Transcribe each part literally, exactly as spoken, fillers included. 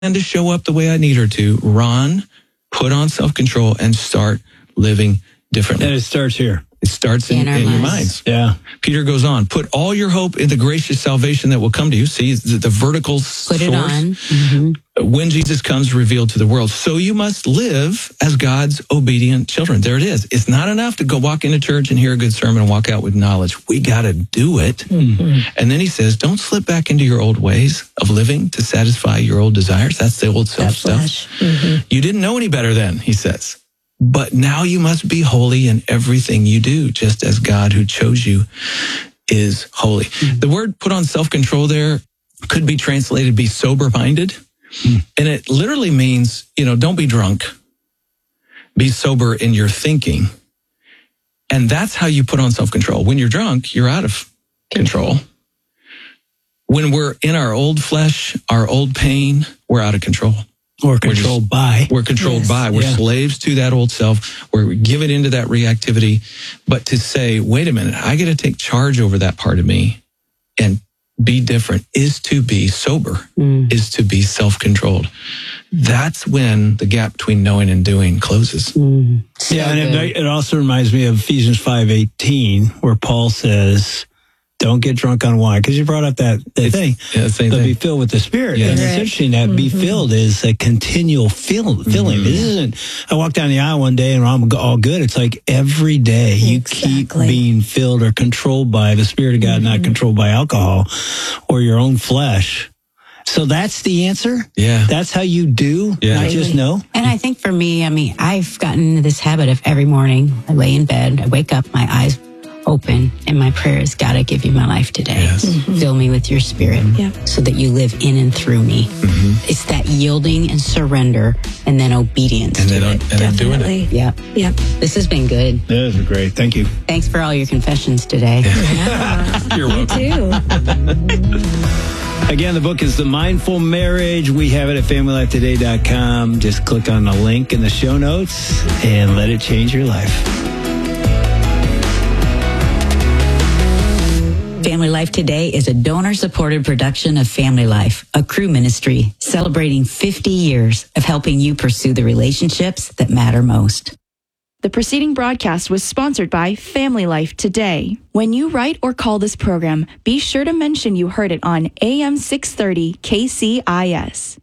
to show up the way I need her to, Ron, put on self-control and start living differently. And it starts here. It starts in, in, in your minds. Yeah. Peter goes on, put all your hope in the gracious salvation that will come to you. See, the, the vertical Put source. it on. Mm-hmm. When Jesus comes revealed to the world. So you must live as God's obedient children. There it is. It's not enough to go walk into church and hear a good sermon and walk out with knowledge. We got to do it. Mm-hmm. And then he says, don't slip back into your old ways of living to satisfy your old desires. That's the old self stuff. Mm-hmm. You didn't know any better then, he says. But now you must be holy in everything you do, just as God who chose you is holy. Mm-hmm. The word put on self-control there could be translated be sober-minded. Mm-hmm. And it literally means, you know, don't be drunk. Be sober in your thinking. And that's how you put on self-control. When you're drunk, you're out of control. When we're in our old flesh, our old pain, we're out of control. Or controlled we're just, by. We're controlled yes. by. We're yeah. slaves to that old self. We're given into that reactivity. But to say, wait a minute, I got to take charge over that part of me and be different is to be sober, mm. is to be self-controlled. That's when the gap between knowing and doing closes. Mm. So yeah, and it, it also reminds me of Ephesians five eighteen, where Paul says, don't get drunk on wine, because you brought up that, that thing. Yeah, same but thing. Be filled with the Spirit. Yeah. And Right. it's interesting that mm-hmm. be filled is a continual fill, filling. Mm-hmm. This isn't, I walked down the aisle one day and I'm all good. It's like every day you exactly. keep being filled or controlled by the Spirit of God, mm-hmm. not controlled by alcohol or your own flesh. So that's the answer? Yeah. That's how you do, yeah. not just know? And I think for me, I mean, I've gotten into this habit of every morning, I lay in bed, I wake up, my eyes open, and my prayer is, God, I give you my life today. Yes. Mm-hmm. Fill me with your Spirit yep. so that you live in and through me. Mm-hmm. It's that yielding and surrender and then obedience and to then, it. And then doing it. Yep. Yep. This has been good. This is great. Thank you. Thanks for all your confessions today. Yeah. You're welcome. You too. Again, the book is The Mindful Marriage. We have it at family life today dot com. Just click on the link in the show notes and let it change your life. Family Life Today is a donor-supported production of Family Life, a crew ministry celebrating fifty years of helping you pursue the relationships that matter most. The preceding broadcast was sponsored by Family Life Today. When you write or call this program, be sure to mention you heard it on A M six thirty K C I S.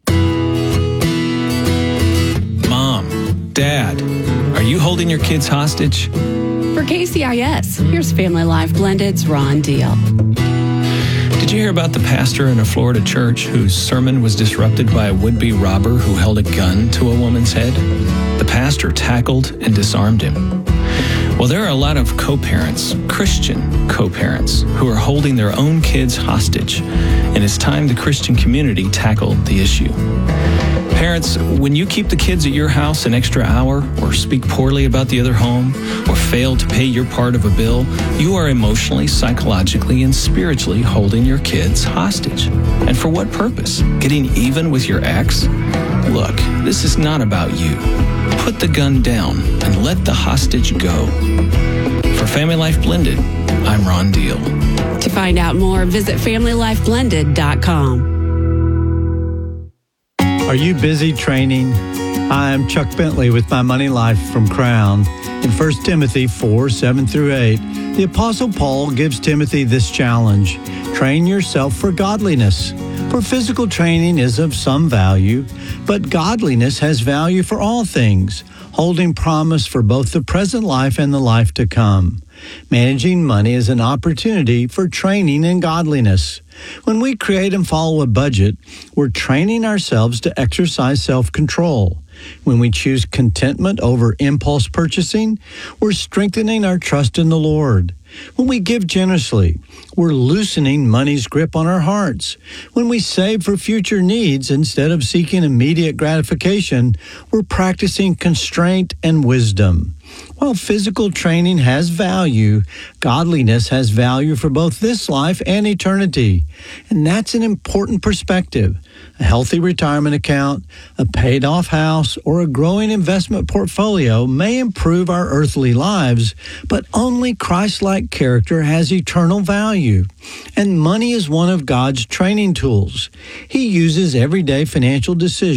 Mom, Dad, are you holding your kids hostage? For K C I S, here's Family Life Blended's Ron Deal. Did you hear about the pastor in a Florida church whose sermon was disrupted by a would-be robber who held a gun to a woman's head? The pastor tackled and disarmed him. Well, there are a lot of co-parents, Christian co-parents, who are holding their own kids hostage, and it's time the Christian community tackled the issue. Parents, when you keep the kids at your house an extra hour or speak poorly about the other home or fail to pay your part of a bill, you are emotionally, psychologically, and spiritually holding your kids hostage. And for what purpose? Getting even with your ex? Look, this is not about you. Put the gun down and let the hostage go. For Family Life Blended, I'm Ron Deal. To find out more, visit family life blended dot com. Are you busy training? I'm Chuck Bentley with My Money Life from Crown. In First Timothy four, seven through eight, the Apostle Paul gives Timothy this challenge: train yourself for godliness. For physical training is of some value, but godliness has value for all things, holding promise for both the present life and the life to come. Managing money is an opportunity for training in godliness. When we create and follow a budget, we're training ourselves to exercise self-control. When we choose contentment over impulse purchasing, we're strengthening our trust in the Lord. When we give generously, we're loosening money's grip on our hearts. When we save for future needs instead of seeking immediate gratification, we're practicing constraint and wisdom. While physical training has value, godliness has value for both this life and eternity. And that's an important perspective. A healthy retirement account, a paid-off house, or a growing investment portfolio may improve our earthly lives, but only Christ-like character has eternal value. And money is one of God's training tools. He uses everyday financial decisions